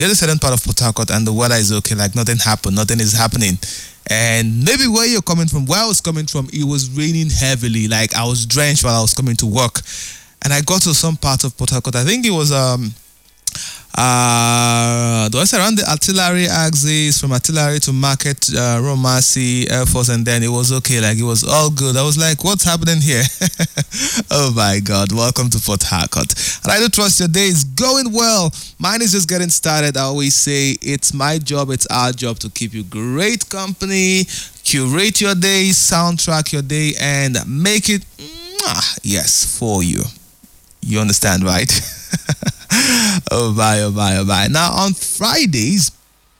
there's a certain part of Port Harcourt and the weather is okay, like nothing happened, nothing is happening. And maybe where you're coming from, where I was coming from, it was raining heavily. Like I was drenched while I was coming to work. And I got to some part of Port Harcourt. I think it was was around the artillery axis, from artillery to market, Romasi, Air Force, and then it was okay, like it was all good. I was like, what's happening here? Oh my God, welcome to Port Harcourt. And I do trust your day is going well. Mine is just getting started. I always say it's my job, it's our job to keep you great company, curate your day, soundtrack your day, and make it, yes, for you. You understand, right? Oh bye. Now on Fridays,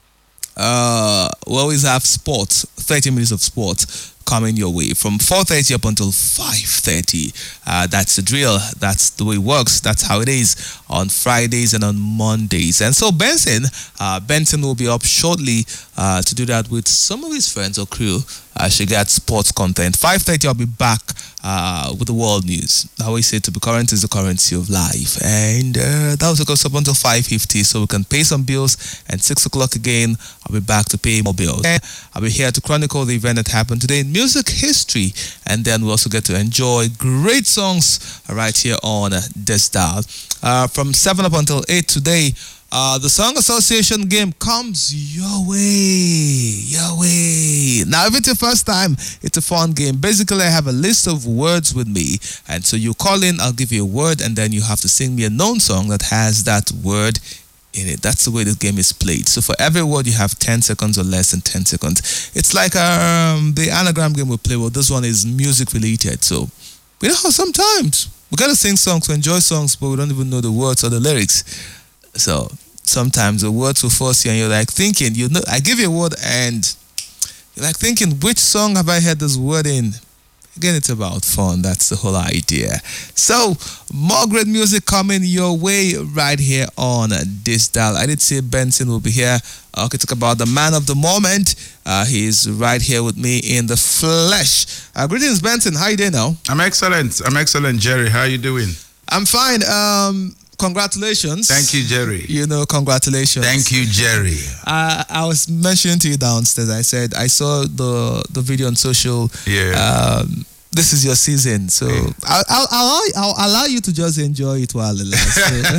we always have sports, 30 minutes of sports coming your way from 4:30 up until 5:30. That's the drill. That's the way it works. That's how it is on Fridays and on Mondays. And so Benson will be up shortly to do that with some of his friends or crew. She got sports content. 5:30 I'll be back with the world news. I always say to be current is the currency of life. And that will take us up until 5:50 so we can pay some bills. And 6 o'clock again, I'll be back to pay more bills. And I'll be here to chronicle the event that happened today in music history. And then we also get to enjoy great songs right here on this dial. From 7 up until 8 today, the Song Association game comes your way. Now, if it's your first time, it's a fun game. Basically, I have a list of words with me. And so you call in, I'll give you a word, and then you have to sing me a known song that has that word in it. That's the way this game is played. So for every word, you have 10 seconds or less than 10 seconds. It's like the anagram game we play. Well, this one is music related. So, sometimes we got to sing songs, we enjoy songs, but we don't even know the words or the lyrics. So sometimes the words will force you and you're like thinking, I give you a word and you're like thinking, which song have I heard this word in? Again, it's about fun. That's the whole idea. So, more great music coming your way right here on this dial. I did say Benson will be here. Okay, talk about the man of the moment. He's right here with me in the flesh. Greetings, Benson. How you doing now? I'm excellent, Jerry. How you doing? I'm fine. Congratulations. Thank you, Jerry. Congratulations. Thank you, Jerry. I was mentioning to you downstairs. I said I saw the video on social. Yeah. This is your season, so yeah. I'll allow you to just enjoy it while it lasts.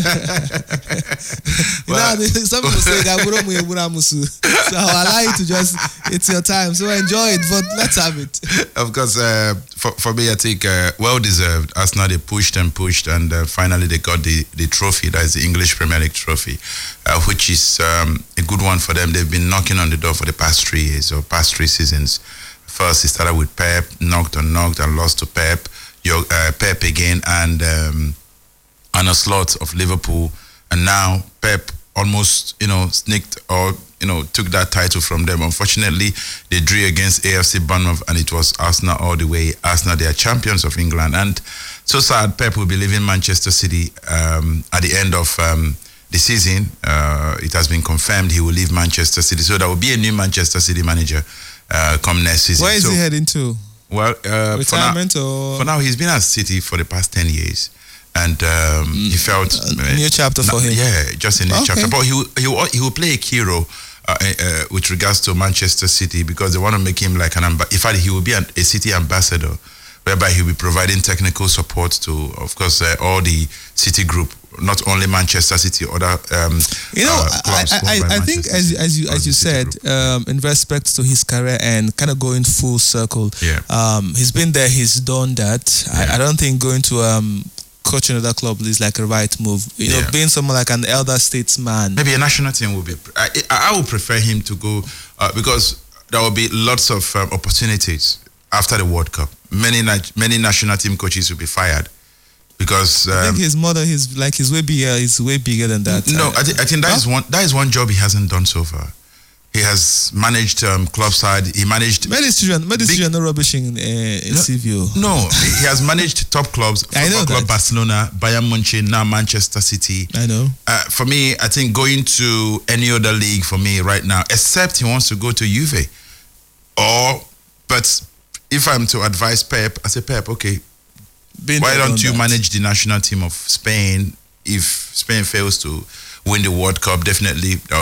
Some people say so I'll allow you to just, it's your time, so enjoy it, but let's have it. Of course, for me, I think well deserved. Arsenal, they pushed, and finally they got the trophy. That is the English Premier League trophy, which is a good one for them. They've been knocking on the door for the past 3 years or past 3 seasons. First, he started with Pep, knocked and lost to Pep. Pep again, and a slot of Liverpool. And now Pep almost, sneaked or, took that title from them. Unfortunately, they drew against AFC Bournemouth, and it was Arsenal all the way. Arsenal, they are champions of England. And so sad, Pep will be leaving Manchester City at the end of the season. It has been confirmed he will leave Manchester City. So there will be a new Manchester City manager come next season. Where is he heading to? Well, retirement for now, he's been at City for the past 10 years. And he felt a new chapter for him. Yeah, just a new chapter. But he will play a key role with regards to Manchester City, because they want to make him like an ambassador. In fact, he will be a City ambassador, whereby he will be providing technical support to, of course, all the City group, not only Manchester City, other clubs. I think as you said, in respect to his career and kind of going full circle, he's been there, he's done that. I don't think going to coach another club is like a right move. Being someone like an elder statesman. Maybe a national team will be. I would prefer him to go because there will be lots of opportunities after the World Cup. Many national team coaches will be fired because I think his mother is way bigger than that. No, I think that is one job he hasn't done so far. He has managed club side. He managed. Medicine no rubbish in CVO. No, he has managed top clubs. I know club that. Barcelona, Bayern Munich, now Manchester City. I know. For me, I think going to any other league for me right now, except he wants to go to Juve, but if I'm to advise Pep, I say Pep, okay, why don't you manage the national team of Spain if Spain fails to win the World Cup, definitely